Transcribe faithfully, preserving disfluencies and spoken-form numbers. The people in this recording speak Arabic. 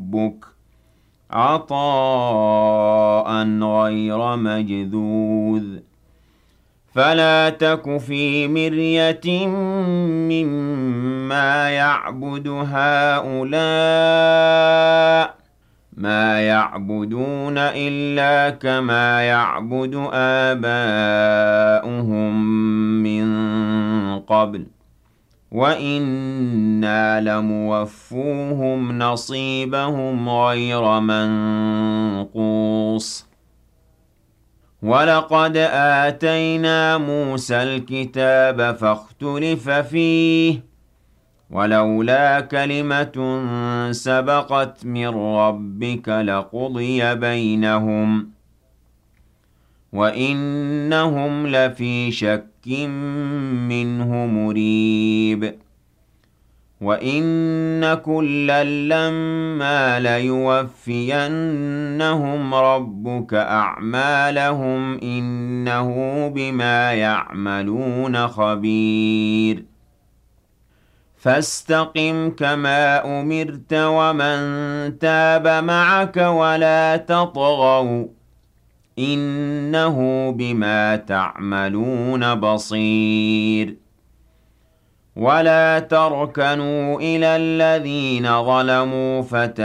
ربك عطاء غير مجذوذ فلا تك في مرية مما يعبد هؤلاء ما يعبدون إلا كما يعبد آباؤهم من قبل وإنا لموفوهم نصيبهم غير منقوص ولقد آتينا موسى الكتاب فاختلف فيه ولولا كلمة سبقت من ربك لقضي بينهم وإنهم لفي شك منه مريب وإن كلا لما ليوفينهم ربك أعمالهم إنه بما يعملون خبير فاستقم كما أمرت ومن تاب معك ولا تطغوا إنه بما تعملون بصير ولا تركنوا إلى الذين ظلموا فتنسوا